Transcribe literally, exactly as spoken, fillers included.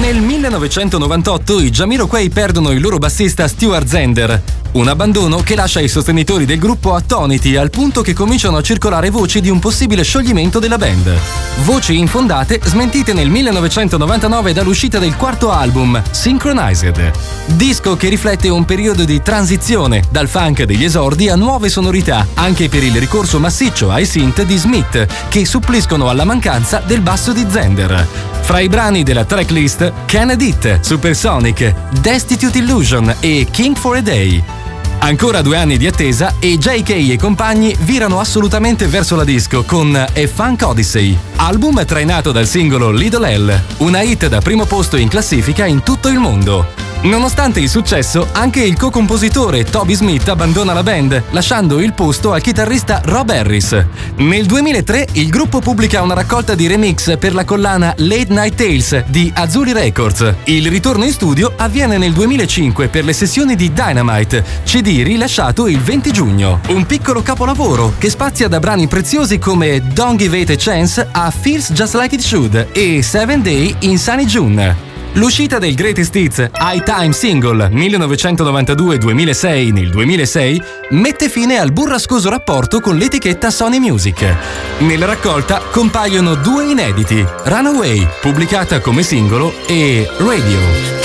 Nel millenovecentonovantotto i Jamiroquai perdono il loro bassista Stuart Zender, un abbandono che lascia i sostenitori del gruppo attoniti al punto che cominciano a circolare voci di un possibile scioglimento della band. Voci infondate smentite nel millenovecentonovantanove dall'uscita del quarto album, Synchronized, disco che riflette un periodo di transizione dal funk degli esordi a nuove sonorità, anche per il ricorso massiccio ai synth di Smith, che suppliscono alla mancanza del basso di Zender. Fra i brani della tracklist, Can It, Supersonic, Destitute Illusion e King for a Day. Ancora due anni di attesa e J K e compagni virano assolutamente verso la disco con A Funk Odyssey, album trainato dal singolo Little L, una hit da primo posto in classifica in tutto il mondo. Nonostante il successo, anche il co-compositore Toby Smith abbandona la band, lasciando il posto al chitarrista Rob Harris. Nel duemilatré il gruppo pubblica una raccolta di remix per la collana Late Night Tales di Azuli Records. Il ritorno in studio avviene nel duemilacinque per le sessioni di Dynamite, C D rilasciato il venti giugno. Un piccolo capolavoro che spazia da brani preziosi come Don't Give It a Chance a Feels Just Like It Should e Seven Day in Sunny June. L'uscita del Greatest Hits High Time Single millenovecentonovantadue duemilasei nel duemilasei mette fine al burrascoso rapporto con l'etichetta Sony Music. Nella raccolta compaiono due inediti, Runaway, pubblicata come singolo, e Radio.